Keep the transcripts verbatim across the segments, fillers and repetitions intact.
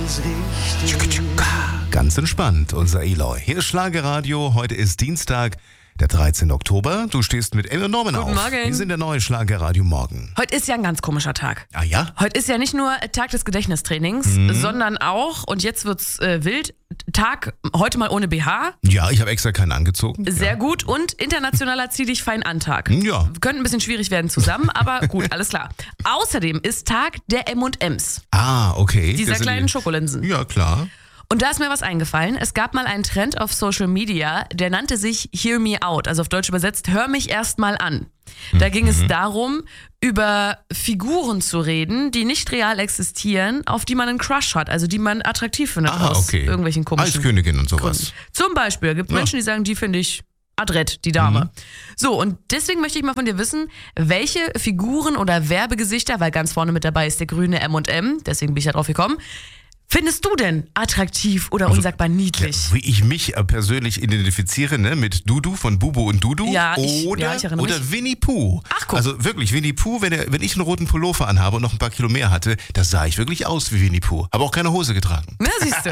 alles richtig. Ganz entspannt, unser Eloy. Hier ist Schlagerradio. Heute ist Dienstag, der dreizehnte Oktober. Du stehst mit Emil Norman auf. Guten Morgen. Wir sind der neue Schlagerradio Morgen. Heute ist ja ein ganz komischer Tag. Ah ja? Heute ist ja nicht nur Tag des Gedächtnistrainings, mhm. sondern auch, und jetzt wird's äh, wild, Tag heute mal ohne B H. Ja, ich habe extra keinen angezogen. Sehr ja. gut. Und internationaler Zieh dich fein an Tag. Ja. Könnte ein bisschen schwierig werden zusammen, aber gut, alles klar. Außerdem ist Tag der M und M's. Ah, okay. Dieser Das sind kleinen die- Schokolinsen. Ja, klar. Und da ist mir was eingefallen. Es gab mal einen Trend auf Social Media, der nannte sich Hear Me Out. Also auf Deutsch übersetzt, hör mich erst mal an. Da ging es darum, über Figuren zu reden, die nicht real existieren, auf die man einen Crush hat, also die man attraktiv findet Ah, aus okay. irgendwelchen komischen Eiskönigin und sowas. Gründen. Zum Beispiel gibt es Ja. Menschen, die sagen, die finde ich adrett, die Dame. Mhm. So, und deswegen möchte ich mal von dir wissen, welche Figuren oder Werbegesichter, weil ganz vorne mit dabei ist der grüne M und M, deswegen bin ich ja drauf gekommen, findest du denn attraktiv oder unsagbar niedlich? Ja, wie ich mich äh, persönlich identifiziere, ne, mit Dudu von Bubu und Dudu. Ja, ich- oder, ja, ich erinnere oder mich. Winnie Pooh. Ach, guck. Also wirklich, Winnie Pooh, wenn, er, wenn ich einen roten Pullover anhabe und noch ein paar Kilo mehr hatte, da sah ich wirklich aus wie Winnie Pooh. Aber auch keine Hose getragen. Na, siehst du.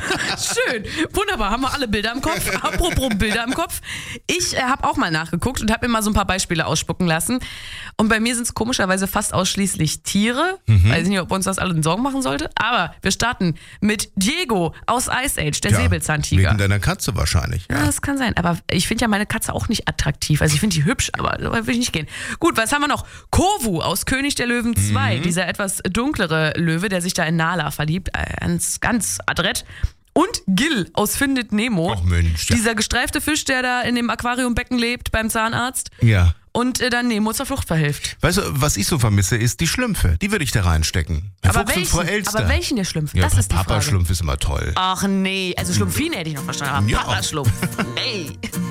Schön. Wunderbar. Haben wir alle Bilder im Kopf. Apropos Bilder im Kopf. Ich äh, habe auch mal nachgeguckt und habe mir mal so ein paar Beispiele ausspucken lassen. Und bei mir sind es komischerweise fast ausschließlich Tiere. Mhm. Weiß nicht, ob uns das allen Sorgen machen sollte. Aber wir starten mit Diego aus Ice Age, der Ja, Säbelzahntiger. Wegen deiner Katze wahrscheinlich. Ja, Ja. das kann sein. Aber ich finde ja meine Katze auch nicht attraktiv. Also ich finde die hübsch, aber so weit will ich nicht gehen. Gut, was haben wir noch? Kovu aus König der Löwen zwei. Dieser etwas dunklere Löwe, der sich da in Nala verliebt. Äh, Ganz, ganz adrett. Und Gil aus Findet Nemo. Ach Mensch, ja. Dieser gestreifte Fisch, der da in dem Aquariumbecken lebt beim Zahnarzt. Ja. Und äh, dann Nemo zur Flucht verhilft. Weißt du, was ich so vermisse, ist die Schlümpfe. Die würde ich da reinstecken. Der Aber Fuchs und Frau welchen, Elster. aber welchen der Schlümpfe? Ja, das ist die Papa Frage. Schlumpf ist immer toll. Ach nee, also Schlumpfine hätte ich noch verstanden. Aber Ja. Papa Schlumpf. Nee.